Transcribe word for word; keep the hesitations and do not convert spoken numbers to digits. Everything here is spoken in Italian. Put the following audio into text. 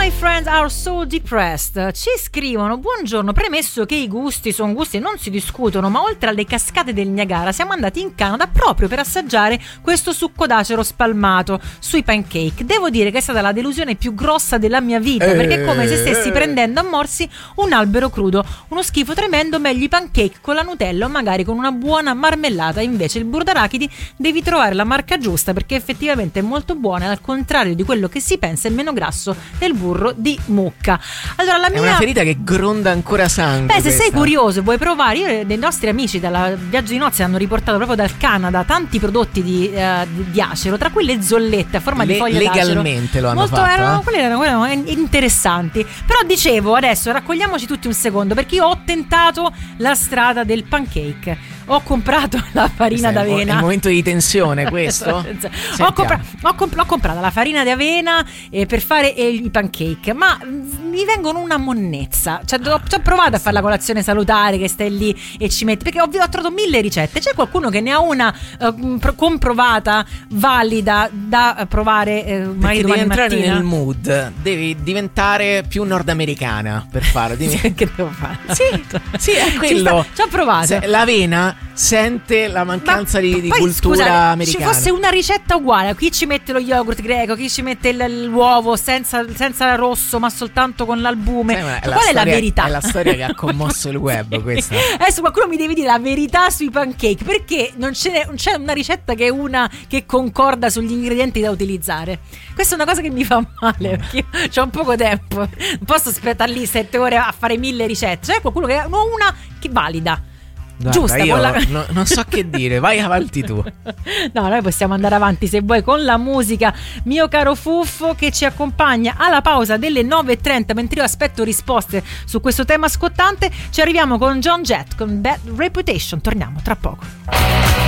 My friends are so depressed. Ci scrivono: buongiorno, premesso che i gusti sono gusti e non si discutono, ma oltre alle cascate del Niagara siamo andati in Canada proprio per assaggiare questo succo d'acero spalmato sui pancake. Devo dire che è stata la delusione più grossa della mia vita, eh, perché è come se stessi eh. prendendo a morsi un albero crudo. Uno schifo tremendo. Meglio i pancake con la Nutella o magari con una buona marmellata. Invece il burro d'arachidi devi trovare la marca giusta, perché effettivamente è molto buona, al contrario di quello che si pensa, è meno grasso del burro di mucca. Allora la mia... è una ferita che gronda ancora sangue. Beh, se questa. sei curioso, vuoi provare, io, dei nostri amici dalla Viaggio di Nozze hanno riportato proprio dal Canada tanti prodotti di, uh, di, di acero, tra cui le zollette a forma le, di foglie legalmente d'acero. lo hanno Molto, fatto erano, eh? quelle erano, erano interessanti. Però dicevo, adesso raccogliamoci tutti un secondo, perché io ho tentato la strada del pancake. Ho comprato la farina Questo d'avena. È il momento di tensione questo? ho, compra- ho, comp- ho comprato la farina d'avena eh, per fare eh, i pancake, ma mh, mi vengono una monnezza. Cioè, ho, ci ho provato a fare la colazione salutare, che stai lì e ci metti, perché ho, ho trovato mille ricette. C'è qualcuno che ne ha una uh, pro- comprovata, valida da provare eh, magari devi entrare mattina? nel mood, devi diventare più nordamericana per farlo. Devi... che devo fare? Sì, sì, è quello. Ci, sta- ci ho provato. Se, l'avena sente la mancanza Ma di, di poi, cultura scusate, americana. ci fosse una ricetta uguale, chi ci mette lo yogurt greco, chi ci mette l- l'uovo senza, senza rosso ma soltanto con l'albume. Sai, Qual è è la, storia, la verità? È la storia che ha commosso il web questa. Adesso qualcuno mi deve dire la verità sui pancake, perché non, ce n'è, non c'è una ricetta che è una che concorda sugli ingredienti da utilizzare. Questa è una cosa che mi fa male, perché io ho poco tempo, non posso aspettare lì sette ore a fare mille ricette. C'è qualcuno che ha una che valida. Guarda, giusta, io la... no, non so che dire, vai avanti tu. No, noi possiamo andare avanti se vuoi con la musica, mio caro Fuffo, che ci accompagna alla pausa delle nove e trenta, mentre io aspetto risposte su questo tema scottante. Ci arriviamo con John Jett con Bad Reputation. Torniamo tra poco.